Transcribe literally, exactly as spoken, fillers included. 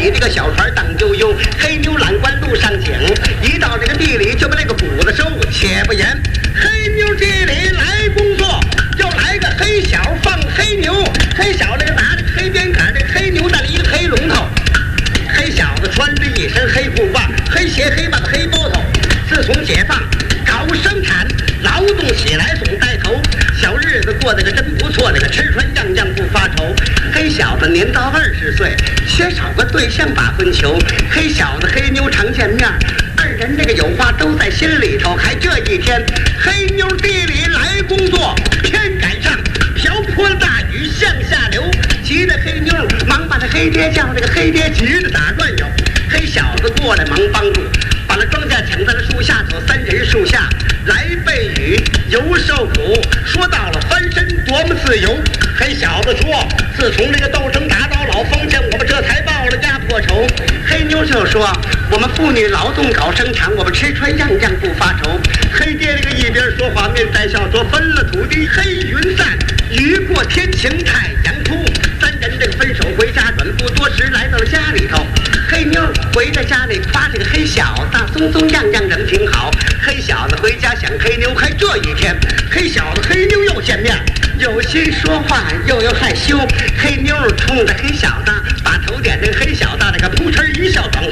这个小船荡悠悠，黑妞揽官路上行，一到这个地里就把那个谷子收。且不言，黑妞地里来工作，就来个黑小放黑牛，黑小这个拿着黑鞭杆，这个黑牛带了一个黑龙头，黑小子穿着一身黑裤褂，黑鞋黑袜子黑包头。自从解放，搞生产，劳动起来总带头，小日子过得个真不错，那个吃穿样样不发愁。黑小子年到二十岁，缺少个对象把婚求。黑小子黑妞常见面，二人这个有话都在心里头。还这一天，黑妞地里来工作，天赶上瓢泼大雨向下流，急得黑妞忙把那黑爹叫，这个黑爹急得打转悠。黑小子过来忙帮助，把那庄稼抢在了树下头，三人树下来背雨游受苦，说到了翻身多么自由。黑小子说，自从这个斗争打倒老封建，我们这才报了家破仇。黑妞就说，我们妇女劳动搞生产，我们吃穿样样不发愁。黑爹这个一边说话面带笑说，分了土地黑云散，雨过天晴太阳出。三人这个分手回家，转不多时来到了家里头。黑妞回到家里夸这个黑小子松松样样人挺好。黑小子回家想黑妞，还这一天黑小子黑妞又见面，有心说话又又害羞。黑妞冲着黑小子把头点，这个黑小子那个扑哧一笑，转